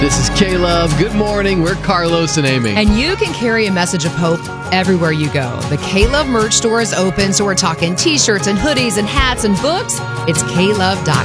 This is K-Love. Good morning. We're Carlos and Amy. And you can carry a message of hope everywhere you go. The K-Love merch store is open, so we're talking t-shirts and hoodies and hats and books. It's klove.com.